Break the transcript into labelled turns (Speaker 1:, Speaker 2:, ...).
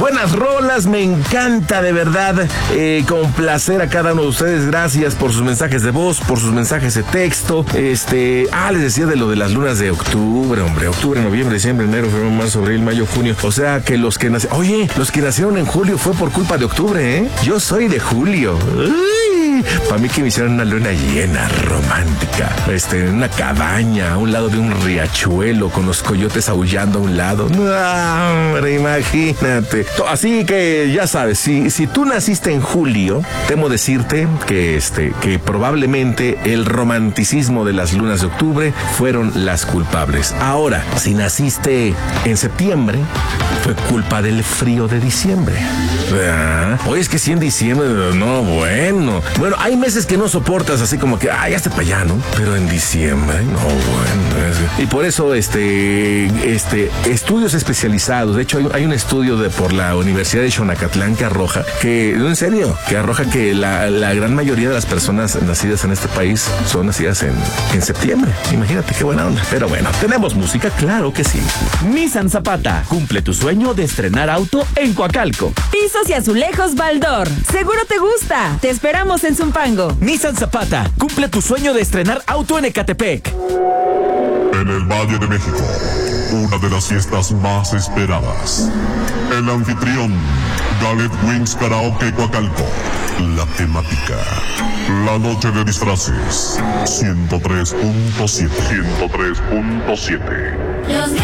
Speaker 1: buenas rolas, me encanta de verdad complacer a cada uno de ustedes. Gracias por sus mensajes de voz, por sus mensajes de texto. Les decía de lo de las lunas de octubre, hombre. Octubre, noviembre, diciembre, enero, febrero, marzo, abril, mayo, junio. O sea que los que nacieron en julio fue por culpa de octubre, ¿eh? Yo soy de julio. Para mí que me hicieron una luna llena, romántica, en una cabaña, a un lado de un riachuelo, con los coyotes aullando a un lado. No, hombre, imagínate. Así que ya sabes, si tú naciste en julio, temo decirte que probablemente el romanticismo de las lunas de octubre fueron las culpables. Ahora, si naciste en septiembre, fue culpa del frío de diciembre. Oye, es que si en diciembre, no, bueno, hay meses que no soportas, así como que, ya está para allá, ¿no? Pero en diciembre, no, bueno. Y por eso, estudios especializados, de hecho, hay un estudio por la Universidad de Xonacatlán que arroja que la gran mayoría de las personas nacidas en este país son nacidas en septiembre. Imagínate qué buena onda. Pero bueno, ¿tenemos música? Claro que sí.
Speaker 2: Nissan Zapata, cumple tu sueño de estrenar auto en Coacalco.
Speaker 3: Pisos y azulejos Baldor. Seguro te gusta. Te esperamos en Zumpango.
Speaker 2: Nissan Zapata, cumple tu sueño de estrenar auto en Ecatepec.
Speaker 4: En el Valle de México, una de las fiestas más esperadas. El anfitrión, Galet Wings Karaoke Coacalco. La temática, la noche de disfraces. 103.7. 103.7.